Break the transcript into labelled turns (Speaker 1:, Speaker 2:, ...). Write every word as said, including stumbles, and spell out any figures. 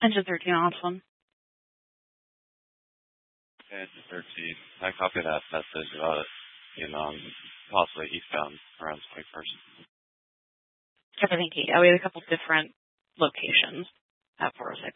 Speaker 1: Engine thirteen, awesome.
Speaker 2: Engine thirteen. I copy that message about it being on possibly eastbound around twenty-first.
Speaker 1: Thank you. Yeah, we had a couple different locations at four oh six.